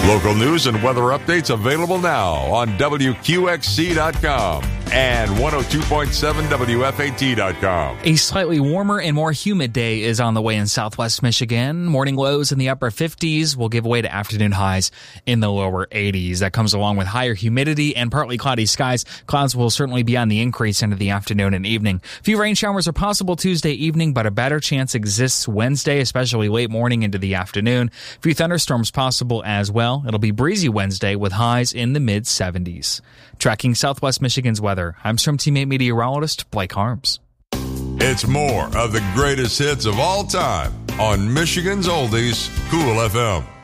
Local news and weather updates available now on WQXC.com and 102.7 WFAT.com. A slightly warmer and more humid day is on the way in southwest Michigan. Morning lows in the upper 50s will give way to afternoon highs in the lower 80s. That comes along with higher humidity and partly cloudy skies. Clouds will certainly be on the increase into the afternoon and evening. A few rain showers are possible Tuesday evening, but a better chance exists Wednesday, especially late morning into the afternoon. A few thunderstorms possible as well. It'll be breezy Wednesday with highs in the mid-70s. Tracking southwest Michigan's weather, I'm Storm Team 8 meteorologist Blake Harms. It's more of the greatest hits of all time on Michigan's Oldies, Cool FM.